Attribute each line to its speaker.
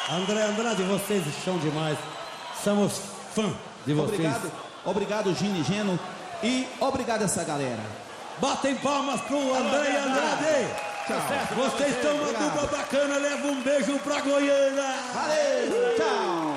Speaker 1: André Andrade, vocês são demais. Somos fã de vocês.
Speaker 2: Obrigado, Gini e Geno. E obrigado essa galera.
Speaker 1: Batem palmas pro André Andrade.
Speaker 2: Tchau.
Speaker 1: Vocês estão uma dupla bacana. Leva um beijo pra Goiânia.
Speaker 2: Valeu, tchau.